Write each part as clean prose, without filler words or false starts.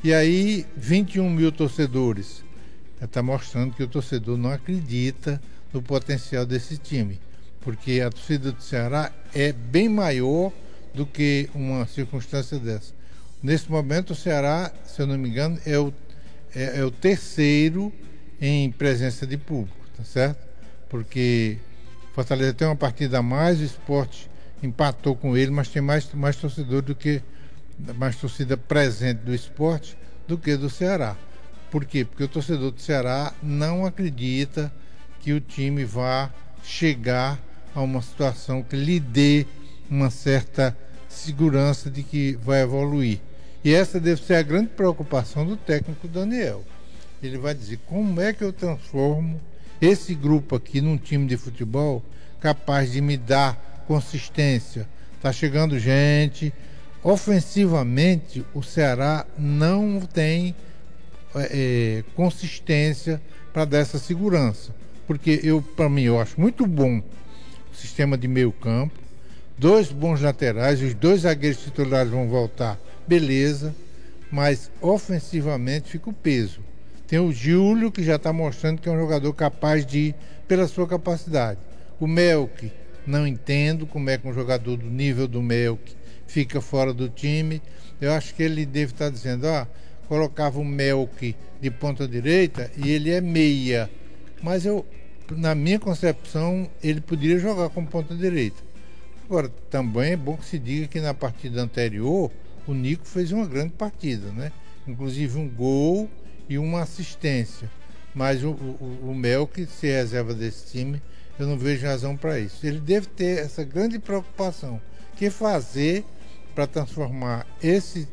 E aí, 21 mil torcedores. Está mostrando que o torcedor não acredita no potencial desse time, porque a torcida do Ceará é bem maior do que uma circunstância dessa. Nesse momento, o Ceará, se eu não me engano, é o terceiro em presença de público, tá certo? Porque Fortaleza tem uma partida a mais, o Sport empatou com ele, mas tem mais torcedor do que mais torcida presente do Sport do que do Ceará. Por quê? Porque o torcedor do Ceará não acredita que o time vá chegar a uma situação que lhe dê uma certa segurança de que vai evoluir. E essa deve ser a grande preocupação do técnico Daniel. Ele vai dizer, como é que eu transformo esse grupo aqui num time de futebol capaz de me dar consistência? Tá chegando gente. Ofensivamente, o Ceará não tem consistência para dar essa segurança. Porque para mim, eu acho muito bom o sistema de meio campo, 2 bons laterais, os 2 zagueiros titulares vão voltar, beleza, mas ofensivamente fica o peso. Tem o Júlio, que já está mostrando que é um jogador capaz de ir pela sua capacidade. O Melk, não entendo como é que um jogador do nível do Melk fica fora do time. Eu acho que ele deve estar dizendo, colocava o Melk de ponta direita e ele é meia. Mas na minha concepção, ele poderia jogar como ponta direita. Agora, também é bom que se diga que na partida anterior, o Nico fez uma grande partida, né? Inclusive um gol e uma assistência. Mas o Melk, se reserva desse time, eu não vejo razão para isso. Ele deve ter essa grande preocupação. O que fazer para transformar esse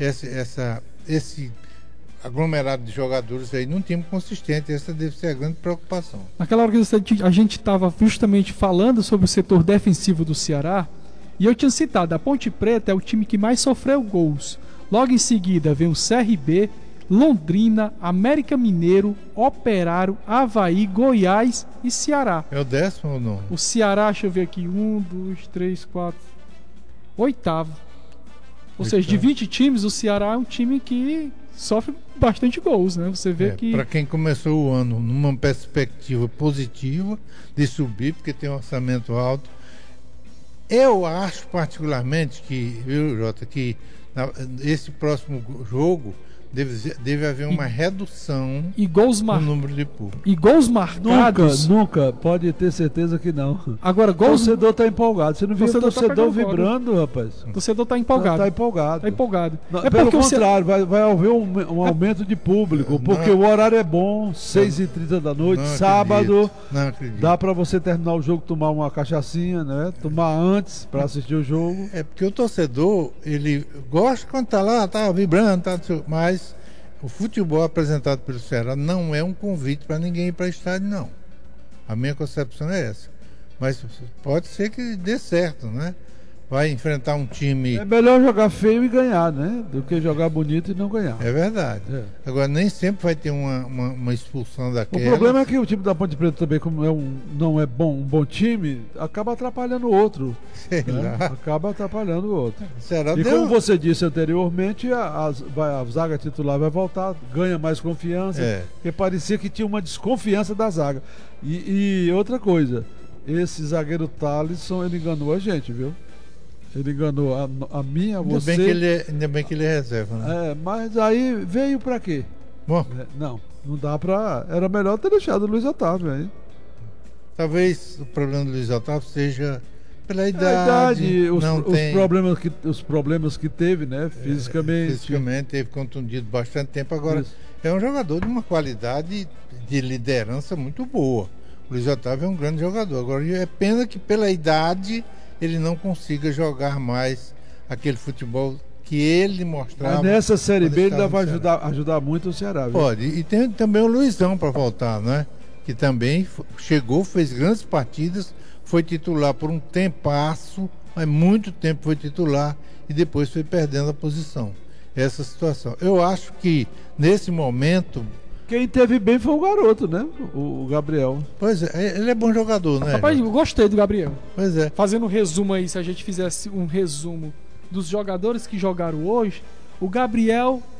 aglomerado de jogadores aí num time consistente? Essa deve ser a grande preocupação. Naquela hora que a gente estava justamente falando sobre o setor defensivo do Ceará, e eu tinha citado, a Ponte Preta é o time que mais sofreu gols. Logo em seguida vem o CRB, Londrina, América Mineiro, Operário, Avaí, Goiás e Ceará. É o 10º ou não? O Ceará, deixa eu ver aqui, 1, 2, 3, 4, 8º. Ou seja, de 20 times, o Ceará é um time que sofre bastante gols, né? Você vê que... Para quem começou o ano numa perspectiva positiva de subir, porque tem um orçamento alto, eu acho particularmente que, viu, Jota, que esse próximo jogo deve haver uma redução e gols no número de público. E gols marcados... Nunca, pode ter certeza que não. Agora, gols... O torcedor está empolgado. Você não viu o torcedor tá vibrando, rapaz? O torcedor está empolgado. Está empolgado. Tá empolgado. Não, pelo contrário, vai haver um aumento de público, porque o horário é bom, 6h30 da noite, não sábado. Não acredito. Dá para você terminar o jogo, tomar uma cachaçinha, né? Tomar antes para assistir o jogo. É porque o torcedor, ele gosta quando tá lá, tá vibrando, mas o futebol apresentado pelo Ceará não é um convite para ninguém ir para estádio, não. A minha concepção é essa. Mas pode ser que dê certo, né? Vai enfrentar um time... É melhor jogar feio e ganhar, né? Do que jogar bonito e não ganhar. É verdade. Agora, nem sempre vai ter uma expulsão daquela. O problema é que o time da Ponte Preta também, como não é um bom time, acaba atrapalhando o outro. Sei né? lá. Acaba atrapalhando o outro. Será como você disse anteriormente, a zaga titular vai voltar, ganha mais confiança, porque parecia que tinha uma desconfiança da zaga. E outra coisa, esse zagueiro Thalisson, ele enganou a gente, viu? Ele enganou a mim, a você. Ainda bem que ele é reserva, né? Mas aí veio pra quê? Bom, não dá pra... Era melhor ter deixado o Luiz Otávio aí. Talvez o problema do Luiz Otávio seja pela idade. Os problemas que teve, né? Fisicamente. Fisicamente, teve contundido bastante tempo. Agora, é um jogador de uma qualidade de liderança muito boa. O Luiz Otávio é um grande jogador. Agora, é pena que pela idade ele não consiga jogar mais aquele futebol que ele mostrava. Mas nessa Série B ele vai ajudar muito o Ceará. Viu? Pode. E tem também o Luizão para voltar, né? Que também chegou, fez grandes partidas, foi titular por um tempasso, mas muito tempo foi titular e depois foi perdendo a posição. Essa situação. Eu acho que nesse momento... Quem teve bem foi o garoto, né? O Gabriel. Pois é, ele é bom jogador, né? Rapaz, eu gostei do Gabriel. Pois é. Fazendo um resumo aí, se a gente fizesse um resumo dos jogadores que jogaram hoje, o Gabriel